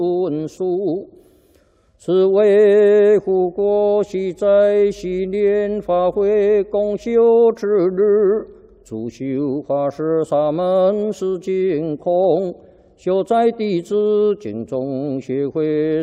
文书。是维护国玺在昔年发挥公休之日，主修法师沙门是净空，修在弟子敬宗协会。